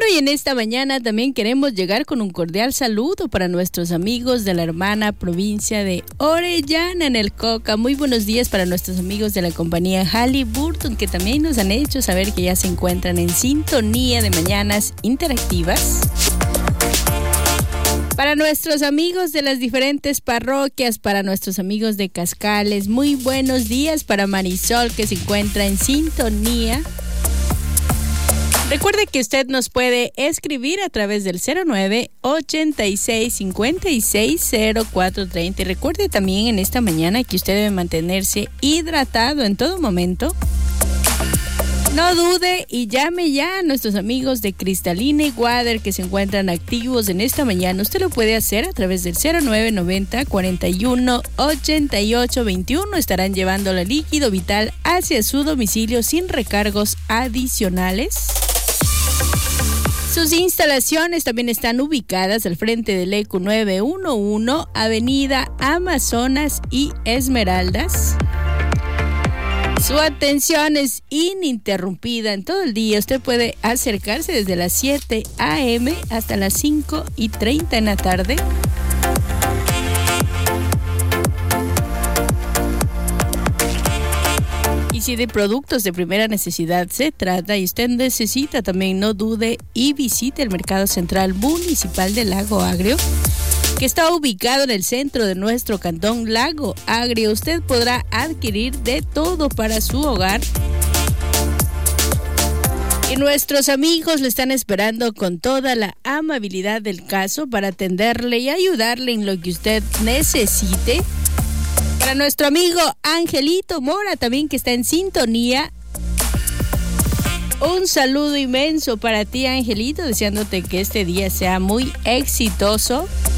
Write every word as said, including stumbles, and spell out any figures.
y en esta mañana también queremos llegar con un cordial saludo para nuestros amigos de la hermana provincia de Orellana en el Coca. Muy buenos días para nuestros amigos de la compañía Halliburton, que también nos han hecho saber que ya se encuentran en sintonía de Mañanas Interactivas. Para nuestros amigos de las diferentes parroquias, para nuestros amigos de Cascales, muy buenos días para Marisol, que se encuentra en sintonía. Recuerde que usted nos puede escribir a través del cero nueve, ochenta y seis, cincuenta y seis, cero cuatro treinta. Y recuerde también en esta mañana que usted debe mantenerse hidratado en todo momento. No dude y llame ya a nuestros amigos de Cristalina y Water que se encuentran activos en esta mañana. Usted lo puede hacer a través del cero nueve noventa, cuarenta y uno, ochenta y ocho veintiuno. Estarán llevando el líquido vital hacia su domicilio sin recargos adicionales. Sus instalaciones también están ubicadas al frente del E Q nueve once, Avenida Amazonas y Esmeraldas. Su atención es ininterrumpida en todo el día. Usted puede acercarse desde las siete a.m. hasta las cinco y treinta en la tarde. Y si de productos de primera necesidad se trata y usted necesita, también no dude y visite el Mercado Central Municipal de Lago Agrio, que está ubicado en el centro de nuestro cantón Lago Agrio. Usted podrá adquirir de todo para su hogar. Y nuestros amigos le están esperando con toda la amabilidad del caso para atenderle y ayudarle en lo que usted necesite. Para nuestro amigo Angelito Mora también, que está en sintonía, un saludo inmenso para ti, Angelito, deseándote que este día sea muy exitoso.